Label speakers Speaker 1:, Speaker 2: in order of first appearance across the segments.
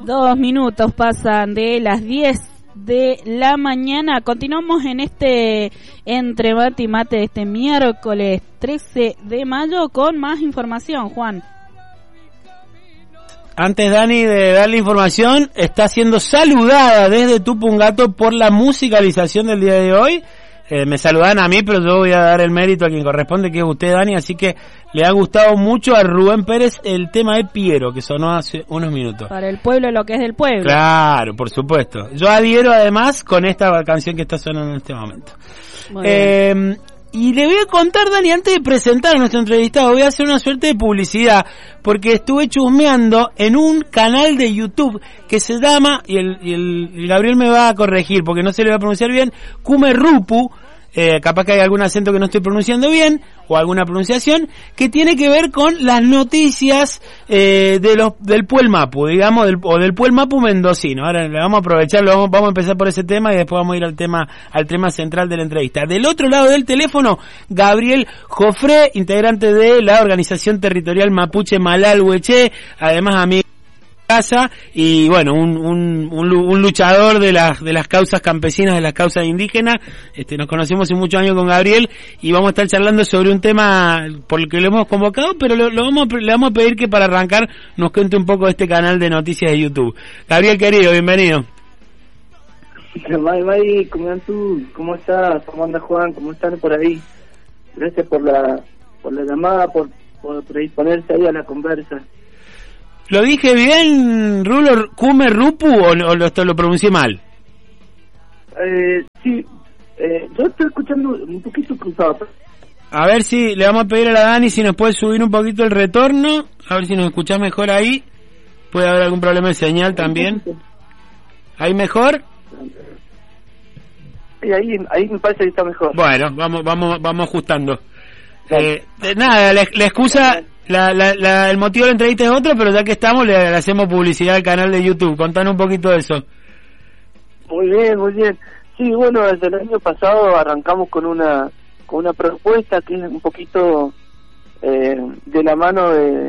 Speaker 1: 2 minutos pasan de las 10 de la mañana. Continuamos en este Entre Mate y Mate de este miércoles 13 de mayo con más información, Juan.
Speaker 2: Antes, Dani, de darle información, está siendo saludada desde Tupungato por la musicalización del día de hoy. Me saludan a mí, pero yo voy a dar el mérito a quien corresponde, que es usted, Dani, así que le ha gustado mucho a Rubén Pérez el tema de Piero, que sonó hace unos minutos.
Speaker 1: Para el pueblo lo que es del pueblo.
Speaker 2: Claro, por supuesto. Yo adhiero además con esta canción que está sonando en este momento. Y le voy a contar, Dani, antes de presentar a nuestro entrevistado, voy a hacer una suerte de publicidad, porque estuve chusmeando en un canal de YouTube que se llama, y el Gabriel me va a corregir porque no se le va a pronunciar bien, Kumerupu, capaz que hay algún acento que no estoy pronunciando bien, o alguna pronunciación, que tiene que ver con las noticias del Puelmapu, digamos, del Puelmapu mendocino. Ahora le vamos a aprovechar, vamos a empezar por ese tema y después vamos a ir al tema central de la entrevista. Del otro lado del teléfono, Gabriel Jofré, integrante de la organización territorial Mapuche Malalhueche, además amigo casa, y bueno, un luchador de las causas campesinas, de las causas indígenas. Nos conocemos hace muchos años con Gabriel y vamos a estar charlando sobre un tema por el que lo hemos convocado, pero le vamos a pedir que para arrancar nos cuente un poco de este canal de noticias de YouTube. Gabriel, querido, bienvenido.
Speaker 3: May, ¿cómo estás? ¿Cómo anda Juan? ¿Cómo están por ahí? Gracias por la llamada, por predisponerse ahí a la conversa.
Speaker 2: ¿Lo dije bien, Rulo, Kumerupu, o lo pronuncié mal?
Speaker 3: Sí, yo estoy escuchando un poquito cruzado.
Speaker 2: A ver si le vamos a pedir a la Dani si nos puede subir un poquito el retorno, a ver si nos escuchás mejor ahí. Puede haber algún problema de señal también. ¿Ahí mejor?
Speaker 3: Sí, ahí me parece que está mejor.
Speaker 2: Bueno, vamos ajustando. Nada, la excusa... el motivo de la entrevista es otro, pero ya que estamos le hacemos publicidad al canal de YouTube. Contanos un poquito de eso.
Speaker 3: Muy bien. Sí, bueno, desde el año pasado arrancamos con una propuesta que es un poquito de la mano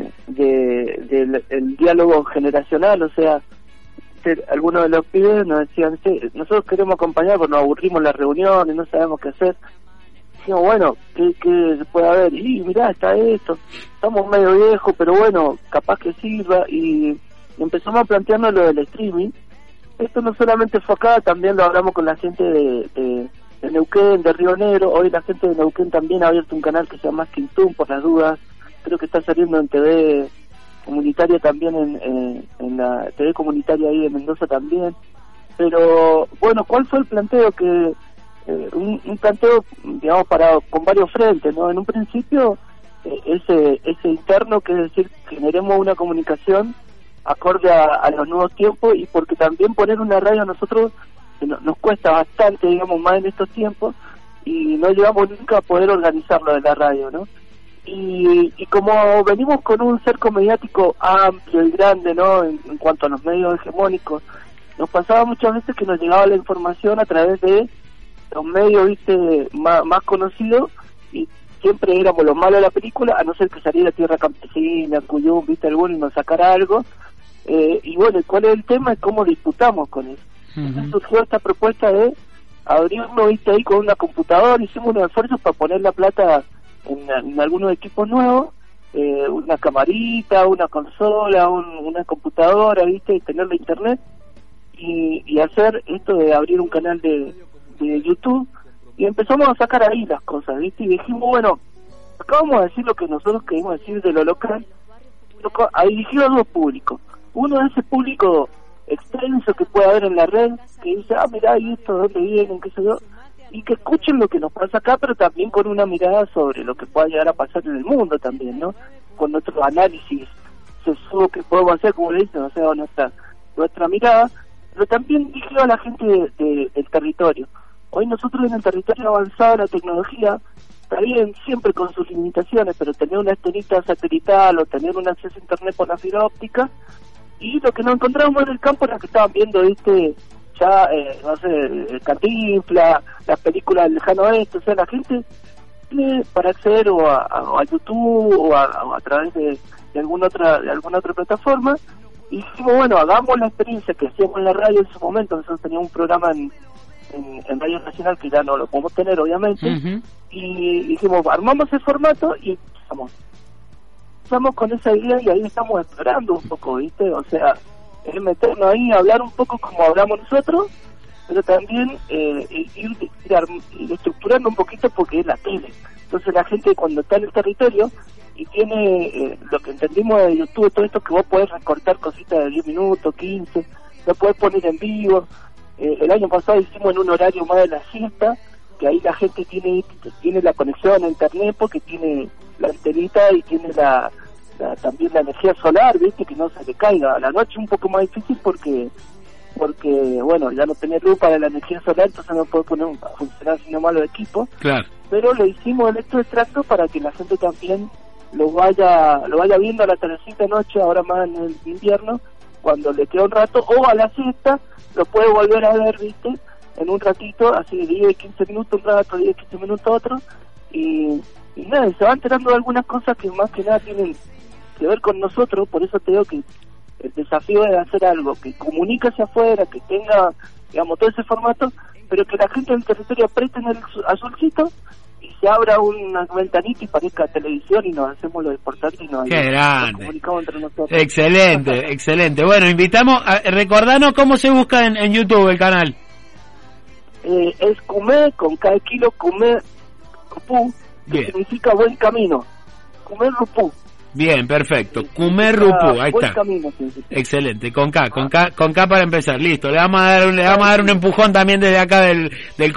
Speaker 3: del diálogo generacional. O sea, algunos de los pibes nos decían, sí, nosotros queremos acompañar porque nos aburrimos en las reuniones, no sabemos qué hacer. Dijimos, bueno, ¿qué puede haber? Y mirá, está esto, estamos medio viejos, pero bueno, capaz que sirva. Y empezamos a plantearnos lo del streaming. Esto no solamente fue acá, también lo hablamos con la gente de Neuquén, de Río Negro. Hoy la gente de Neuquén también ha abierto un canal que se llama Quintún, por las dudas. Creo que está saliendo en TV comunitaria también, en la TV comunitaria ahí de Mendoza también. Pero bueno, ¿cuál fue el planteo? Que un planteo, digamos, con varios frentes, ¿no? En un principio, ese interno, que es decir, generemos una comunicación acorde a los nuevos tiempos, y porque también poner una radio a nosotros nos cuesta bastante, digamos, más en estos tiempos, y no llegamos nunca a poder organizarlo de la radio, ¿no? Y como venimos con un cerco mediático amplio y grande, ¿no? En cuanto a los medios hegemónicos, nos pasaba muchas veces que nos llegaba la información a través de los medios, viste, más conocidos, y siempre éramos los malos de la película, a no ser que saliera Tierra Campesina, Cuyum, viste, alguno, y nos sacara algo. Y bueno, ¿cuál es el tema? Es cómo disputamos con eso. Entonces surgió esta propuesta de abrirnos, viste, ahí con una computadora. Hicimos unos esfuerzos para poner la plata en algunos equipos nuevos, una camarita, una consola, una computadora, viste, y tener la internet, y hacer esto de abrir un canal de YouTube, y empezamos a sacar ahí las cosas, ¿viste? Y dijimos, bueno, acá vamos a decir lo que nosotros queremos decir de lo local, dirigido a dos públicos. Uno es ese público extenso que puede haber en la red, que dice, mirá, y esto, ¿dónde vienen? ¿Qué sé yo? Y que escuchen lo que nos pasa acá, pero también con una mirada sobre lo que pueda llegar a pasar en el mundo también, ¿no? Con nuestro análisis sesudo que podemos hacer, como le dicen, o sea, nuestra mirada, pero también dirigido a la gente del territorio. Hoy nosotros en el territorio avanzado de la tecnología, está bien, siempre con sus limitaciones, pero tener una estelita satelital o tener un acceso a internet por la fibra óptica, y lo que nos encontramos en el campo era que estaban viendo, viste, ya, no sé, Cantinflas, las películas del lejano oeste. O sea, la gente tiene para acceder a YouTube o a través de alguna otra plataforma, Y dijimos, bueno, hagamos la experiencia que hacíamos en la radio en ese momento. Nosotros teníamos un programa en Radio Nacional que ya no lo podemos tener, obviamente. Y dijimos, armamos el formato y empezamos con esa idea, y ahí estamos explorando un poco, ¿viste? O sea, es meternos ahí, hablar un poco como hablamos nosotros, pero también ir estructurando un poquito, porque es la tele. Entonces la gente, cuando está en el territorio y tiene lo que entendimos de YouTube, todo esto que vos podés recortar cositas de 10 minutos, 15, lo podés poner en vivo. El año pasado hicimos en un horario más de la siesta, que ahí la gente tiene la conexión a internet, porque tiene la antenita y tiene también la energía solar, ¿viste? Que no se le caiga. A la noche un poco más difícil porque bueno, ya no tenés luz para la energía solar, entonces no puede poner a funcionar sino malo el equipo.
Speaker 2: Claro.
Speaker 3: Pero le hicimos el extracto para que la gente también lo vaya viendo a la tardecita noche, ahora más en el invierno, cuando le queda un rato, o a la siesta, lo puede volver a ver, ¿viste? En un ratito, así de 10, 15 minutos un rato, 10, 15 minutos otro, y nada, se va enterando de algunas cosas que más que nada tienen que ver con nosotros. Por eso te digo que el desafío es hacer algo que comunique hacia afuera, que tenga, digamos, todo ese formato, pero que la gente del territorio apriete en el azulcito y se abra una ventanita y parezca televisión, y nos hacemos lo importante y nos comunicamos entre nosotros.
Speaker 2: Excelente, excelente. Bueno, invitamos a recordarnos cómo se busca en YouTube el canal.
Speaker 3: Es Cumé, con cada kilo, Cumé Rupú, que significa buen camino. Cumé Rupú.
Speaker 2: Bien, perfecto. Cumé Rupú, ahí está.
Speaker 3: Camino, sí.
Speaker 2: Excelente, con K para empezar. Listo, le vamos a dar un empujón también desde acá del